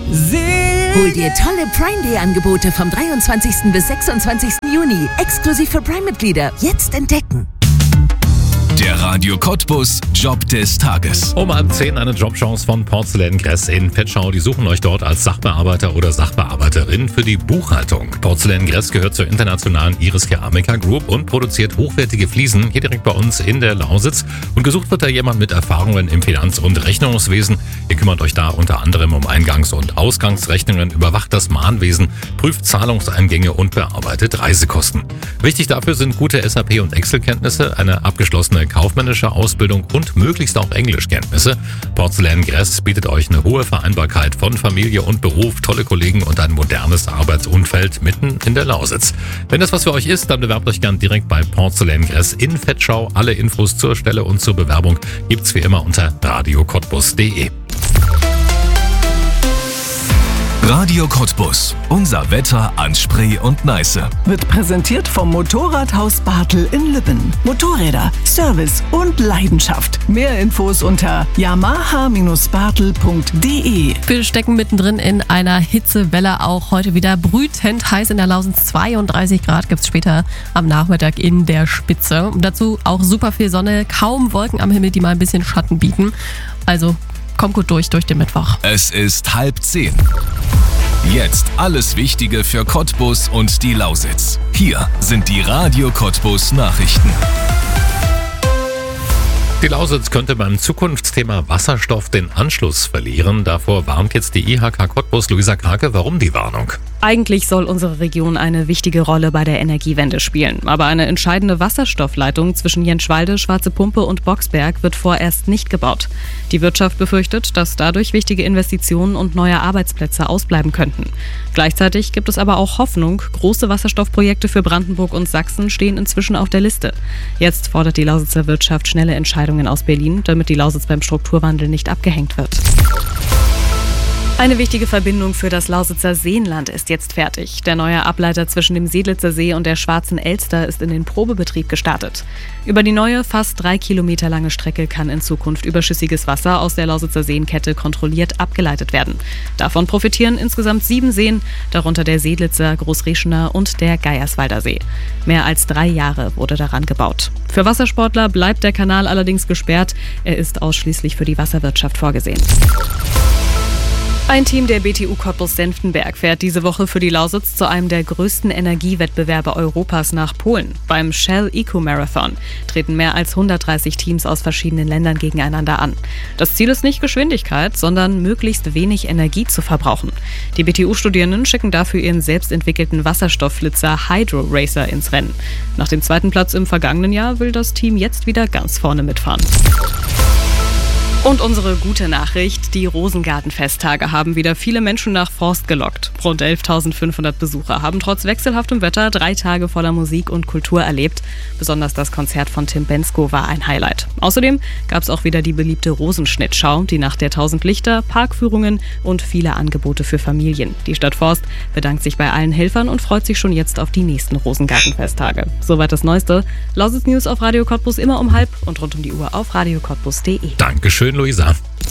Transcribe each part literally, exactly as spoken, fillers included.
Hol dir tolle Prime Day Angebote vom dreiundzwanzigsten bis sechsundzwanzigsten Juni. Exklusiv für Prime-Mitglieder. Jetzt entdecken. Der Radio Cottbus Job des Tages. Um halb zehn eine Jobchance von Porzellan Gress in Petschau. Die suchen euch dort als Sachbearbeiter oder Sachbearbeiterin für die Buchhaltung. Porzellan Gress gehört zur internationalen Iris Keramika Group und produziert hochwertige Fliesen hier direkt bei uns in der Lausitz. Und gesucht wird da jemand mit Erfahrungen im Finanz- und Rechnungswesen. Ihr kümmert euch da unter anderem um Eingangs- und Ausgangsrechnungen, überwacht das Mahnwesen, prüft Zahlungseingänge und bearbeitet Reisekosten. Wichtig dafür sind gute S A P- und Excel-Kenntnisse, eine abgeschlossene kaufmännische Ausbildung und möglichst auch Englischkenntnisse. Porzellan Gress bietet euch eine hohe Vereinbarkeit von Familie und Beruf, tolle Kollegen und ein modernes Arbeitsumfeld mitten in der Lausitz. Wenn das was für euch ist, dann bewerbt euch gern direkt bei Porzellan Gress in Vetschau. Alle Infos zur Stelle und zur Bewerbung gibt's wie immer unter radio cottbus punkt de. Radio Cottbus. Unser Wetter an Spree und Neiße. Wird präsentiert vom Motorradhaus Bartel in Lübben. Motorräder, Service und Leidenschaft. Mehr Infos unter yamaha Bindestrich bartel punkt de. Wir stecken mittendrin in einer Hitzewelle, auch heute wieder brütend heiß in der Lausitz. zweiunddreißig Grad gibt es später am Nachmittag in der Spitze. Und dazu auch super viel Sonne, kaum Wolken am Himmel, die mal ein bisschen Schatten bieten. Also kommt gut durch, durch den Mittwoch. Es ist halb zehn. Jetzt alles Wichtige für Cottbus und die Lausitz. Hier sind die Radio Cottbus Nachrichten. Die Lausitz könnte beim Zukunftsthema Wasserstoff den Anschluss verlieren. Davor warnt jetzt die I H K Cottbus. Luisa Krake, warum die Warnung? Eigentlich soll unsere Region eine wichtige Rolle bei der Energiewende spielen. Aber eine entscheidende Wasserstoffleitung zwischen Jenschwalde, Schwarze Pumpe und Boxberg wird vorerst nicht gebaut. Die Wirtschaft befürchtet, dass dadurch wichtige Investitionen und neue Arbeitsplätze ausbleiben könnten. Gleichzeitig gibt es aber auch Hoffnung. Große Wasserstoffprojekte für Brandenburg und Sachsen stehen inzwischen auf der Liste. Jetzt fordert die Lausitzer Wirtschaft schnelle Entscheidungen aus Berlin, damit die Lausitz beim Strukturwandel nicht abgehängt wird. Eine wichtige Verbindung für das Lausitzer Seenland ist jetzt fertig. Der neue Ableiter zwischen dem Sedlitzer See und der Schwarzen Elster ist in den Probebetrieb gestartet. Über die neue, fast drei Kilometer lange Strecke kann in Zukunft überschüssiges Wasser aus der Lausitzer Seenkette kontrolliert abgeleitet werden. Davon profitieren insgesamt sieben Seen, darunter der Sedlitzer, Großreschener und der Geierswalder See. Mehr als drei Jahre wurde daran gebaut. Für Wassersportler bleibt der Kanal allerdings gesperrt. Er ist ausschließlich für die Wasserwirtschaft vorgesehen. Ein Team der B T U Cottbus-Senftenberg fährt diese Woche für die Lausitz zu einem der größten Energiewettbewerbe Europas nach Polen. Beim Shell Eco Marathon treten mehr als hundertdreißig Teams aus verschiedenen Ländern gegeneinander an. Das Ziel ist nicht Geschwindigkeit, sondern möglichst wenig Energie zu verbrauchen. Die B T U-Studierenden schicken dafür ihren selbstentwickelten Wasserstoffflitzer Hydro Racer ins Rennen. Nach dem zweiten Platz im vergangenen Jahr will das Team jetzt wieder ganz vorne mitfahren. Und unsere gute Nachricht, die Rosengarten-Festtage haben wieder viele Menschen nach Forst gelockt. Rund elftausendfünfhundert Besucher haben trotz wechselhaftem Wetter drei Tage voller Musik und Kultur erlebt. Besonders das Konzert von Tim Bendzko war ein Highlight. Außerdem gab es auch wieder die beliebte Rosenschnittschau, die Nacht der tausend Lichter, Parkführungen und viele Angebote für Familien. Die Stadt Forst bedankt sich bei allen Helfern und freut sich schon jetzt auf die nächsten Rosengarten-Festtage. Soweit das Neueste. Lausitz News auf Radio Cottbus immer um halb und rund um die Uhr auf radio cottbus punkt de. Dankeschön, Luisa.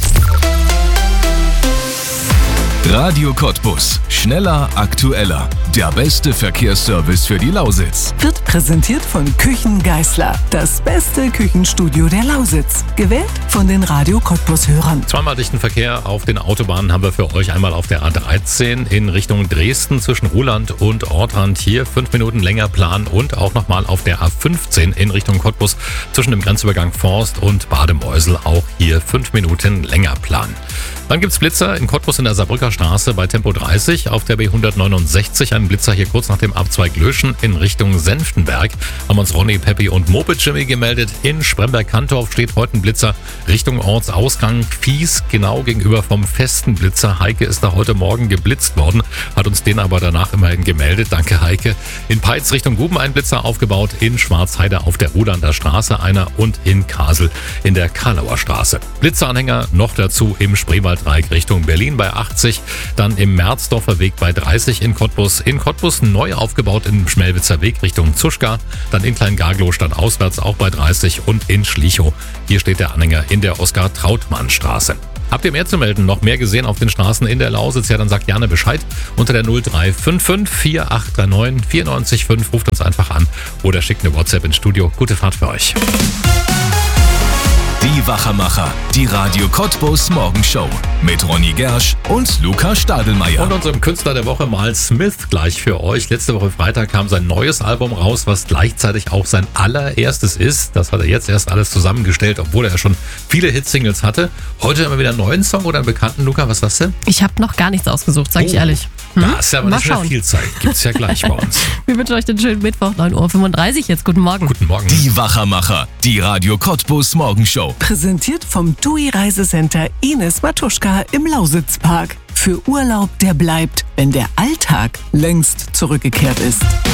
Radio Cottbus. Schneller, aktueller. Der beste Verkehrsservice für die Lausitz. Wird präsentiert von Küchen Geißler. Das beste Küchenstudio der Lausitz. Gewählt von den Radio Cottbus-Hörern. Zweimal dichten Verkehr auf den Autobahnen haben wir für euch. Einmal auf der A dreizehn in Richtung Dresden zwischen Ruhland und Ortrand. Hier fünf Minuten länger planen. Und auch nochmal auf der A fünfzehn in Richtung Cottbus zwischen dem Grenzübergang Forst und Bademeusel. Auch hier fünf Minuten länger planen. Dann gibt's Blitzer in Cottbus in der Saarbrücker Straße bei Tempo dreißig. Auf der B hundertneunundsechzig ein Blitzer hier kurz nach dem Abzweig Löschen in Richtung Senftenberg. Haben uns Ronny, Peppi und Moped Jimmy gemeldet. In Spremberg-Kantorf steht heute ein Blitzer Richtung Ortsausgang Fies, genau gegenüber vom festen Blitzer. Heike ist da heute Morgen geblitzt worden, hat uns den aber danach immerhin gemeldet. Danke, Heike. In Peitz Richtung Guben ein Blitzer aufgebaut. In Schwarzheide auf der Rudlander Straße einer und in Kasel in der Karlauer Straße. Blitzeranhänger noch dazu im Spreewaldreieck Richtung Berlin bei achtzig. Dann im Merzdorfer Weg bei dreißig in Cottbus. In Cottbus neu aufgebaut im Schmelwitzer Weg Richtung Zuschka. Dann in Kleingarglow stadtauswärts auch bei dreißig und in Schlichow. Hier steht der Anhänger in der Oskar-Trautmann-Straße. Habt ihr mehr zu melden? Noch mehr gesehen auf den Straßen in der Lausitz? Ja, dann sagt gerne Bescheid unter der null drei fünf fünf vier acht drei neun vier neun fünf. Ruft uns einfach an oder schickt eine WhatsApp ins Studio. Gute Fahrt für euch. Die Wachermacher, die Radio Cottbus Morgenshow mit Ronny Gersch und Luca Stadelmeier. Und unserem Künstler der Woche Mal Smith gleich für euch. Letzte Woche Freitag kam sein neues Album raus, was gleichzeitig auch sein allererstes ist. Das hat er jetzt erst alles zusammengestellt, obwohl er ja schon viele Hitsingles hatte. Heute haben wir wieder einen neuen Song oder einen bekannten. Luca, was sagst du? Ich habe noch gar nichts ausgesucht, sag Oh. ich ehrlich. Hm? Da ist ja aber Mal nicht mehr schauen. viel Zeit. Gibt's ja gleich bei uns. Wir wünschen euch den schönen Mittwoch, neun Uhr fünfunddreißig jetzt. Guten Morgen. Guten Morgen. Die Wachermacher, die Radio Cottbus Morgenshow. Präsentiert vom T U I Reisecenter Ines Matuschka im Lausitzpark. Für Urlaub, der bleibt, wenn der Alltag längst zurückgekehrt ist.